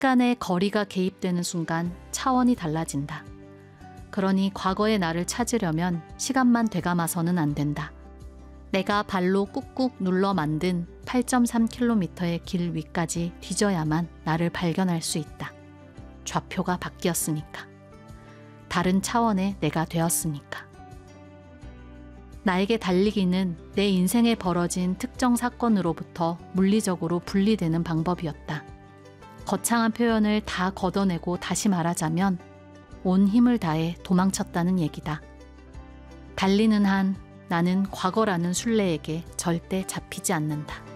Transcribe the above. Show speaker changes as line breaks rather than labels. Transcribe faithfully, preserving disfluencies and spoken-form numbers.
시간의 거리가 개입되는 순간 차원이 달라진다. 그러니 과거의 나를 찾으려면 시간만 되감아서는 안 된다. 내가 발로 꾹꾹 눌러 만든 팔 점 삼 킬로미터의 길 위까지 뒤져야만 나를 발견할 수 있다. 좌표가 바뀌었으니까. 다른 차원의 내가 되었으니까. 나에게 달리기는 내 인생에 벌어진 특정 사건으로부터 물리적으로 분리되는 방법이었다. 거창한 표현을 다 걷어내고 다시 말하자면 온 힘을 다해 도망쳤다는 얘기다. 달리는 한 나는 과거라는 순례에게 절대 잡히지 않는다.